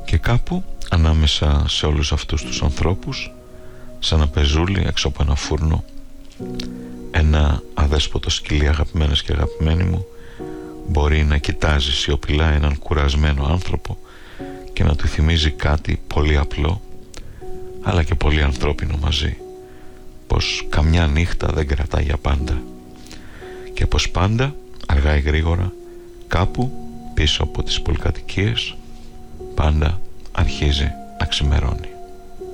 Και κάπου ανάμεσα σε όλους αυτούς τους ανθρώπους, σαν ένα πεζούλι έξω από ένα φούρνο, ένα αδέσποτο σκυλί, αγαπημένες και αγαπημένοι μου, μπορεί να κοιτάζει σιωπηλά έναν κουρασμένο άνθρωπο και να του θυμίζει κάτι πολύ απλό αλλά και πολύ ανθρώπινο μαζί, πως καμιά νύχτα δεν κρατάει για πάντα και πως πάντα, αργά ή γρήγορα, κάπου πίσω από τις πολυκατοικίες πάντα αρχίζει να ξημερώνει.